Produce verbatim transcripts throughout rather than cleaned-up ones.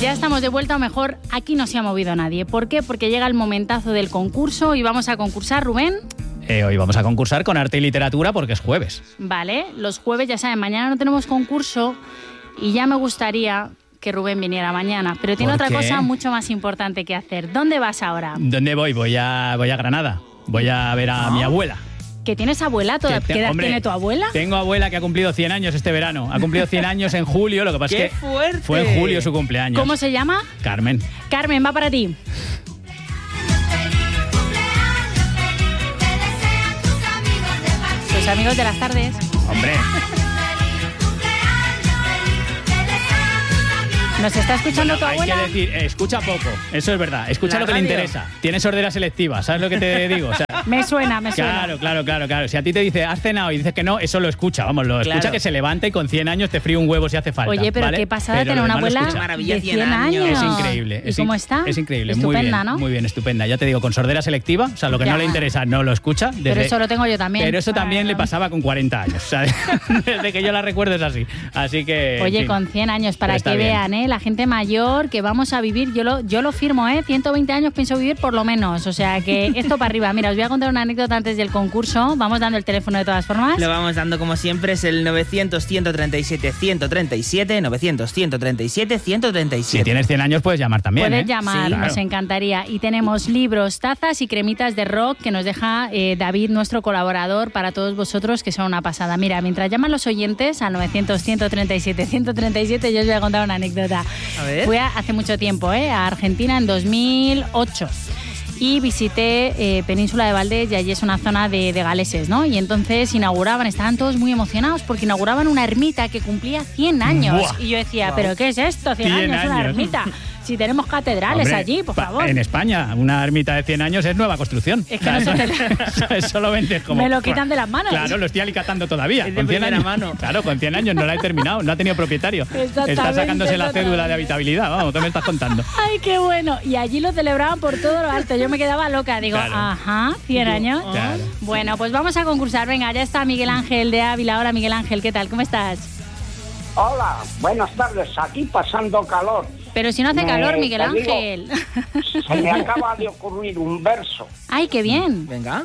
Ya estamos de vuelta, o mejor, aquí no se ha movido nadie. ¿Por qué? Porque llega el momentazo del concurso y vamos a concursar, Rubén. Eh, hoy vamos a concursar con arte y literatura porque es jueves. Vale, los jueves, ya saben, mañana no tenemos concurso y ya me gustaría que Rubén viniera mañana, pero tiene otra qué? cosa mucho más importante que hacer. ¿Dónde vas ahora? ¿Dónde voy? Voy a, voy a Granada. Voy a ver a ¿No? mi abuela. ¿Que tienes abuela? ¿Toda, Que te- ¿Qué edad hombre, tiene tu abuela? Tengo abuela que ha cumplido cien años este verano. Ha cumplido cien años en julio, lo que pasa ¡Qué es que fuerte! fue en julio su cumpleaños. ¿Cómo se llama? Carmen. Carmen, va para ti. Tus amigos de las tardes. Hombre, ¿Nos está escuchando bueno, tu hay abuela? que decir, eh, escucha poco, eso es verdad. Escucha La lo que le radio. interesa. Tiene sordera selectiva, ¿sabes lo que te digo? O sea, Me suena, me suena. Claro, claro, claro, claro. Si a ti te dice, has cenado y dices que no, eso lo escucha, vamos, lo escucha Claro. que se levanta y con cien años te fríe un huevo si hace falta. Oye, pero ¿vale? qué pasada Pero tener lo una demás lo abuela escucha. Maravilla, de cien cien años. años. Es increíble. ¿Y es cómo in- está? Es increíble, muy Estupenda, bien, ¿no? muy bien, estupenda. Ya te digo, con sordera selectiva, o sea, lo que Ya. no le interesa no lo escucha. Desde, Pero eso lo tengo yo también. Pero eso también le pasaba con cuarenta años, o sea, desde que yo la recuerdo es así. Así que... en Oye, fin. con cien años, para Pero está que bien. vean, ¿eh? La gente mayor que vamos a vivir, yo lo, yo lo firmo, ¿eh? ciento veinte años pienso vivir por lo menos. O sea, que esto para arriba. Mira, os voy a contar una anécdota antes del concurso. Vamos dando el teléfono de todas formas. Lo vamos dando como siempre, es el novecientos, ciento treinta y siete, ciento treinta y siete, novecientos, ciento treinta y siete, ciento treinta y Si siete. tienes cien años puedes llamar también, Puedes ¿eh? llamar, Sí, nos claro. encantaría. Y tenemos libros, tazas y cremitas de rock que nos deja eh, David, nuestro colaborador, para todos vosotros, que son una pasada. Mira, mientras llaman los oyentes al novecientos, ciento treinta y siete, ciento treinta y siete, yo os voy a contar una anécdota. A ver. Fui a- hace mucho tiempo, ¿eh? a Argentina en dos mil ocho. Y visité eh, Península de Valdés y allí es una zona de, de galeses, ¿no? Y entonces inauguraban, estaban todos muy emocionados porque inauguraban una ermita que cumplía cien años. Buah. Y yo decía, Wow. ¿pero qué es esto? cien, cien años, una años. ermita. Si tenemos catedrales Hombre, allí, por pa- favor. En España, una ermita de cien años es nueva construcción. Es que no se te- Eso lo vendes como... Me lo quitan de las manos. Claro, lo estoy alicatando todavía. Es de con cien primera años. mano. Claro, con cien años no la he terminado, no ha tenido propietario. Exactamente, Está sacándose la exactamente. cédula de habitabilidad, vamos, ¿qué me estás contando? Ay, qué bueno. Y allí lo celebraban por todo lo alto. Yo me quedaba loca. Digo, Claro. ajá, cien años. Claro. Bueno, pues vamos a concursar. Venga, ya está Miguel Ángel de Ávila. Hola, Miguel Ángel, ¿qué tal? ¿Cómo estás? Hola, buenas tardes. Aquí pasando calor. Pero si no hace Me- calor, Miguel te digo, Ángel. Se me acaba de ocurrir un verso. Ay, qué bien. Venga.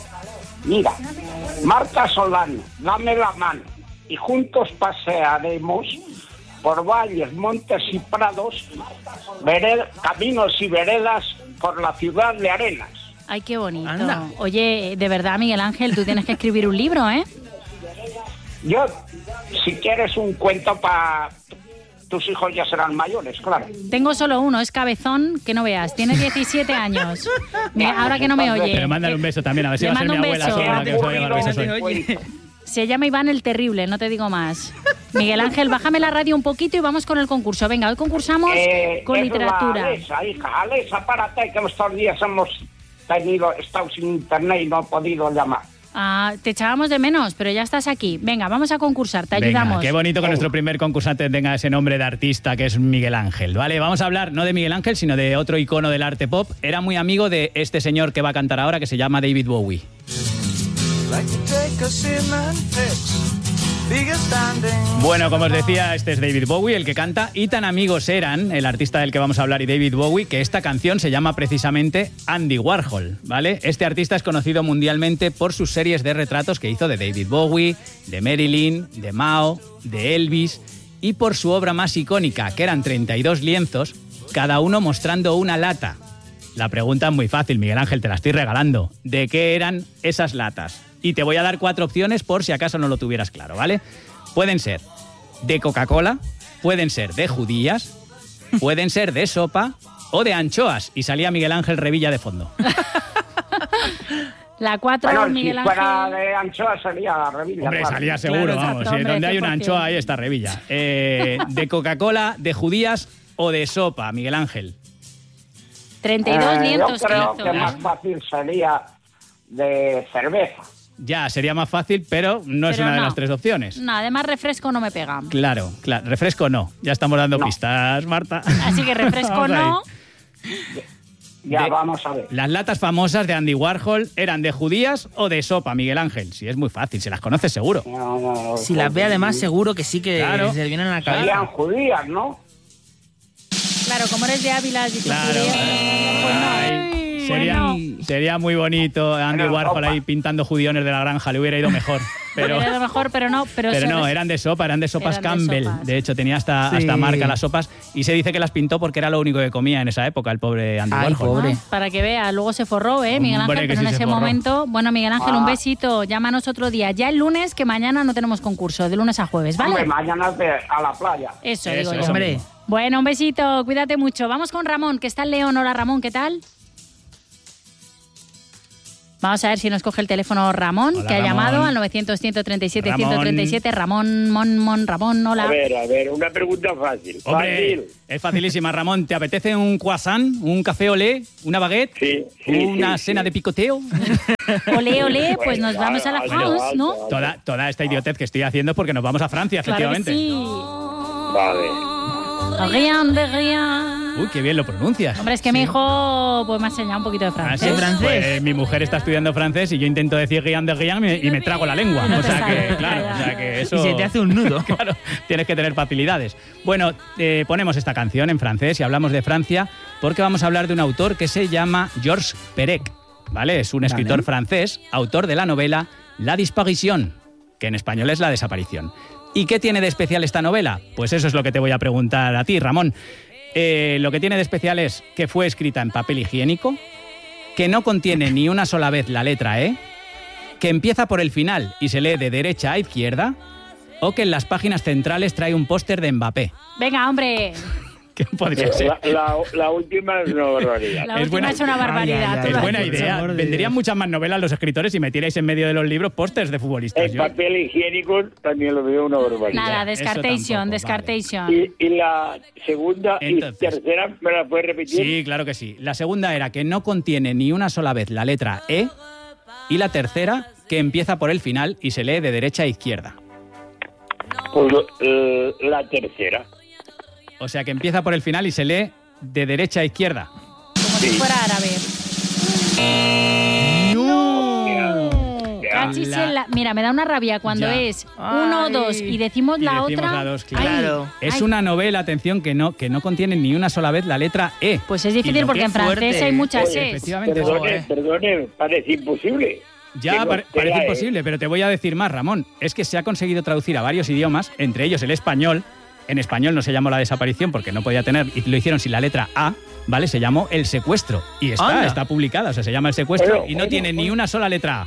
Mira, Marta Solano, dame la mano y juntos pasearemos por valles, montes y prados, vered- caminos y veredas por la ciudad de Arenas. Ay, qué bonito. Anda. Oye, de verdad, Miguel Ángel, tú tienes que escribir un libro, ¿eh? Yo, si quieres un cuento para... Tus hijos ya serán mayores, claro. Tengo solo uno, es cabezón, que no veas. Tiene diecisiete años. Me- ahora que no me oye. Pero mándale un beso también, a ver si Le va a ser mi mando un abuela beso. sola la que os va a llevar besos Oye, hoy. oye. Se llama Iván el Terrible, no te digo más. Miguel Ángel, bájame la radio un poquito y vamos con el concurso. Venga, hoy concursamos Eh, con es literatura. La Alesa, hija, Alesa, párate, que estos días hemos tenido, estado sin internet y no he podido llamar. Ah, te echábamos de menos, pero ya estás aquí. Venga, vamos a concursar, te Venga, ayudamos. qué bonito que Venga. nuestro primer concursante tenga ese nombre de artista que es Miguel Ángel, ¿vale? Vamos a hablar no de Miguel Ángel, sino de otro icono del arte pop. Era muy amigo de este señor que va a cantar ahora, que se llama David Bowie. Bueno, como os decía, este es David Bowie, el que canta, y tan amigos eran, el artista del que vamos a hablar y David Bowie, que esta canción se llama precisamente Andy Warhol, ¿vale? Este artista es conocido mundialmente por sus series de retratos que hizo de David Bowie, de Marilyn, de Mao, de Elvis, y por su obra más icónica, que eran treinta y dos lienzos, cada uno mostrando una lata. La pregunta es muy fácil, Miguel Ángel, te la estoy regalando. ¿De qué eran esas latas? Y te voy a dar cuatro opciones por si acaso no lo tuvieras claro, ¿vale? Pueden ser de Coca-Cola, pueden ser de judías, pueden ser de sopa o de anchoas. Y salía Miguel Ángel Revilla de fondo. La cuatro, Bueno, Miguel si fuera Ángel. de anchoa sería la revilla. Hombre, claro. salía seguro, Claro, vamos. exacto, Si hombre, donde hay una cien por cien. anchoa, ahí está Revilla. Eh, de Coca-Cola, de judías o de sopa, Miguel Ángel. treinta y dos Eh, lienzos yo creo que que hizo. más fácil sería de cerveza. Ya, sería más fácil, pero no es Pero una de no. las tres opciones. No, además refresco no me pega. Claro, claro. Refresco no. Ya estamos dando No. pistas, Marta. Así que refresco Vamos ahí. no. Ya De- vamos a ver. Las latas famosas de Andy Warhol eran de judías o de sopa, Miguel Ángel. Sí, es muy fácil, se las conoces seguro. No, no, Si las ve además seguro que sí que Claro. se le vienen a la Serían cabeza. judías, ¿no? claro, como eres de Ávila, has dicho Claro. Judea, pues no. Ay, sería, Bueno. sería muy bonito Andy Pero Warhol sopa. ahí pintando judiones de la granja, le hubiera ido mejor. Pero, Era lo mejor, pero no. Pero, pero se no, res- eran de sopa, eran de sopas Eran de Campbell. sopas. De hecho, tenía hasta, Sí. hasta marca las sopas y se dice que las pintó porque era lo único que comía en esa época el pobre Andy Ay, Warhol. pobre. Ah, para que vea, luego se forró, ¿eh? Miguel Hombre, Ángel, que pues sí en se ese forró. momento. Bueno, Miguel Ángel, un Ah. besito. Llámanos otro día. Ya el lunes, que mañana no tenemos concurso, de lunes a jueves, ¿vale? Hombre, mañana te- a la playa. Eso, Eso, digo yo. eso Hombre. mismo. Bueno, un besito, cuídate mucho. Vamos con Ramón, que está en León. Hola, Ramón, ¿qué tal? Vamos a ver si nos coge el teléfono Ramón, Hola, que ha Ramón. llamado al novecientos, ciento treinta y siete, Ramón. ciento treinta y siete. Ramón, Mon, Mon, Ramón, hola. A ver, a ver, una pregunta fácil. Hombre, Fácil. es facilísima, Ramón. ¿Te apetece un croissant, un café olé, una baguette, Sí, sí, una sí, cena sí. de picoteo? Olé, olé, pues Bueno, nos vamos a la alto, France, alto, ¿no? alto. Toda, toda esta idiotez que estoy haciendo es porque nos vamos a Francia, Claro que efectivamente. sí. Vale. Rien de rien. Uy, qué bien lo pronuncias. Hombre, es que mi hijo pues me ha enseñado un poquito de Ah, francés. sí, francés. Pues mi mujer está estudiando francés y yo intento decir guián de guián y me, y me trago la lengua. Y no o te sea sale, que, claro, ya, o ya. sea que eso. Y se te hace un nudo. Claro, tienes que tener facilidades. Bueno, eh, ponemos esta canción en francés y hablamos de Francia porque vamos a hablar de un autor que se llama Georges Perec, ¿vale? Es un escritor Vale. francés, autor de la novela La disparición, que en español es La desaparición. ¿Y qué tiene de especial esta novela? Pues eso es lo que te voy a preguntar a ti, Ramón. Eh, lo que tiene de especial es que fue escrita en papel higiénico, que no contiene ni una sola vez la letra E, que empieza por el final y se lee de derecha a izquierda, o que en las páginas centrales trae un póster de Mbappé. Venga, hombre. ¿Qué podría ser? La, la, la última es una barbaridad. La Es última buena- es una barbaridad. Ay, ay, tú ay, lo Es has buena dicho. idea. Por Dios. Vendrían muchas más novelas los escritores si metierais en medio de los libros pósters de futbolistas. El Yo- papel higiénico también lo veo una barbaridad. Nada, Eso descartation, tampoco, descartation. Y, y la segunda Entonces. y tercera, ¿me la puedes repetir? Sí, claro que sí. La segunda era que no contiene ni una sola vez la letra E, y la tercera que empieza por el final y se lee de derecha a izquierda. Pues eh, la tercera. O sea que empieza por el final y se lee de derecha a izquierda. Como si Sí. fuera árabe. Ya. Cachis La- en la- Mira, me da una rabia cuando Ya. es uno, Ay. dos y decimos Y la decimos otra. la dos, claro. Ay, Claro. Es ay. una novela, atención, que no, que no contiene ni una sola vez la letra E. Pues es Y difícil lo porque que- en francés fuerte. hay muchas Oye, es. efectivamente. Perdone, Joder. perdone, parece imposible. Ya Que no pare- sea parece E. imposible, pero te voy a decir más, Ramón. Es que se ha conseguido traducir a varios idiomas, entre ellos el español. En español no se llamó La desaparición porque no podía tener, y lo hicieron sin la letra A, ¿vale? Se llamó El secuestro. Y está, Anda. está publicada, o sea, se llama El secuestro Bueno, y no bueno, tiene ni bueno. una sola letra A.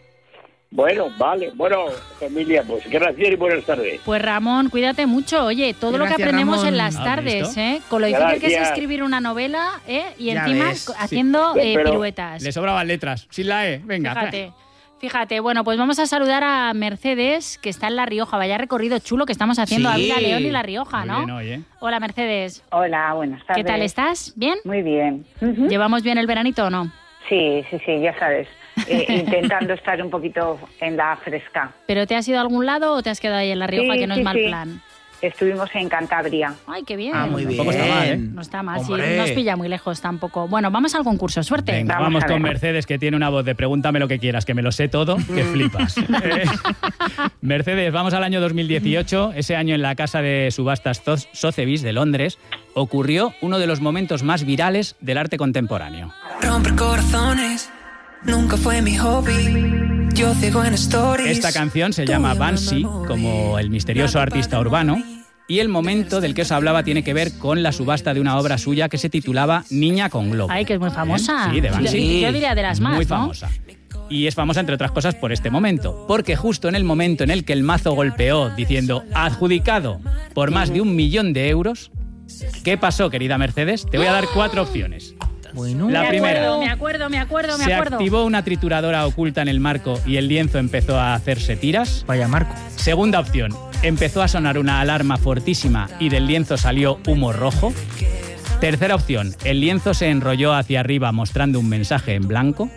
Bueno, vale. Bueno, familia, pues gracias y buenas tardes. Pues Ramón, cuídate mucho. Oye, todo lo que Gracias, aprendemos Ramón. en las ¿Has tardes, visto? ¿eh? Con lo difícil que es Gracias. escribir una novela, ¿eh? Y Ya encima ves, co- sí. haciendo eh, Pero- piruetas. Le sobraban letras, sin la E. Venga. Fíjate. Fíjate, bueno, pues vamos a saludar a Mercedes, que está en La Rioja. Vaya recorrido chulo que estamos haciendo Sí. Ávila, León y La Rioja, Muy ¿no? bien hoy, ¿eh? Hola, Mercedes. Hola, buenas tardes. ¿Qué tal estás? ¿Bien? Muy bien. Ujú. ¿Llevamos bien el veranito o no? Sí, sí, sí, ya sabes. Eh, intentando estar un poquito en la fresca. ¿Pero te has ido a algún lado o te has quedado ahí en La Rioja, Sí, que no sí, es mal sí. plan? Estuvimos en Cantabria. Ay, qué bien. Ah, muy bien. Tampoco está mal, ¿eh? No está mal, sí, Hombre. no nos pilla muy lejos tampoco. Bueno, vamos al concurso, suerte. Venga, Vamos vamos a con ver. Mercedes, que tiene una voz de pregúntame lo que quieras, que me lo sé todo, que flipas. Eh, Mercedes, vamos al año dos mil dieciocho. Ese año en la casa de subastas Zo- Sotheby's de Londres ocurrió uno de los momentos más virales del arte contemporáneo. Romper corazones nunca fue mi hobby. Yo ciego en stories. Esta canción se llama Banshee, como el misterioso artista urbano, y el momento del que os hablaba tiene que ver con la subasta de una obra suya que se titulaba Niña con Globo. Ay, que es muy famosa. ¿Eh? Sí, de Banksy. Yo diría de las más, Muy ¿no? famosa. Y es famosa, entre otras cosas, por este momento. Porque justo en el momento en el que el mazo golpeó diciendo adjudicado por más de un millón de euros, ¿qué pasó, querida Mercedes? Te voy a dar cuatro opciones. Bueno. La me primera. acuerdo, me acuerdo, me acuerdo, me Se acuerdo. activó una trituradora oculta en el marco y el lienzo empezó a hacerse tiras. Vaya Marco. Segunda opción, empezó a sonar una alarma fortísima y del lienzo salió humo rojo. Tercera opción, el lienzo se enrolló hacia arriba mostrando un mensaje en blanco.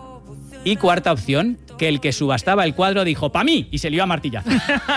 Y cuarta opción, que el que subastaba el cuadro dijo ¡pa' mí! Y se lió a martillazo.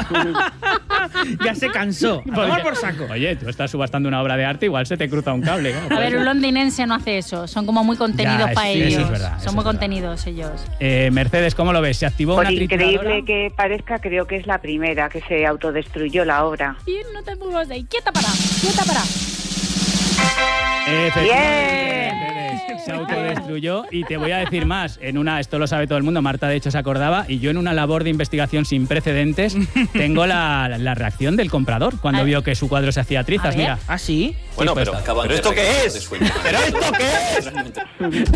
Ya se cansó. A tomar por saco. Oye, tú estás subastando una obra de arte, igual se te cruza un cable. ¿no? A ver, un londinense no hace eso. Son como muy contenidos Ya, para sí, ellos. eso es verdad, eso Son es muy verdad. contenidos ellos. Eh, Mercedes, ¿cómo lo ves? ¿Se activó Por una trituradora? increíble que parezca, creo que es la primera que se autodestruyó la obra. Y no te muevas de ahí. Quieta para, quieta para. Efectivamente, Mercedes se autodestruyó y te voy a decir más. En una, esto lo sabe todo el mundo, Marta de hecho se acordaba, y yo en una labor de investigación sin precedentes tengo la, la reacción del comprador cuando vio que su cuadro se hacía trizas. Mira. ¿Ah, sí? Bueno, pues, pero, ¿pero esto qué es? ¿Pero esto qué es?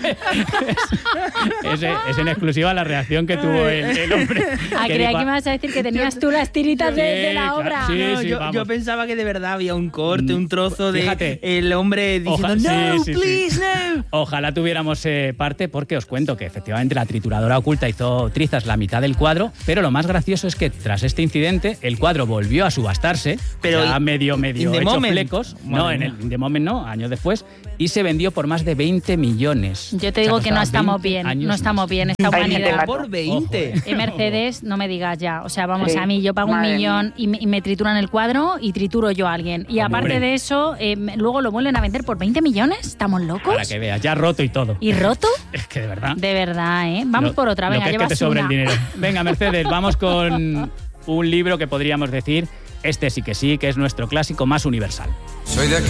es, es en exclusiva la reacción que tuvo el, el hombre. Ah, que creía dijo, que me vas a decir que tenías tú las tiritas de, de la obra. Sí, No, sí, yo, vamos. yo pensaba que de verdad había un corte, un trozo de Fíjate. el hombre diciendo Oja- no, sí, sí, please, sí. no. Ojalá tuviéramos eh, parte, porque os cuento que efectivamente la trituradora oculta hizo trizas la mitad del cuadro, pero lo más gracioso es que tras este incidente el cuadro volvió a subastarse, Pero ya in- medio in medio the hecho moment. flecos, Madre no, en mía. el in the moment no, años después, y se vendió por más de veinte millones. Yo te digo O sea, que no costaba estamos veinte bien, años no estamos más. bien esta Ay, humanidad. gente Por veinte. Ojo, eh. Y Mercedes, no me digas ya. O sea, vamos, Sí. a mí yo pago un Madre millón y me, y me trituran el cuadro y trituro yo a alguien. Y aparte Hombre. de eso, eh, me- luego lo vuelven a vender por veinte millones. ¿Estamos locos? Para que veas, ya roto y todo. ¿Y roto? Es que de verdad. De verdad, ¿eh? Vamos Lo- por otra, lo venga, que es que llevas te sobre una. el dinero. Venga, Mercedes, vamos con un libro que podríamos decir, este sí que sí, que es nuestro clásico más universal. Soy de aquel